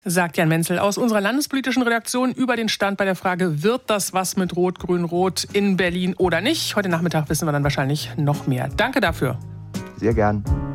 Sagt Jan Menzel aus unserer landespolitischen Redaktion über den Stand bei der Frage, wird das was mit Rot-Grün-Rot in Berlin oder nicht? Heute Nachmittag wissen wir dann wahrscheinlich noch mehr. Danke dafür. Sehr gern.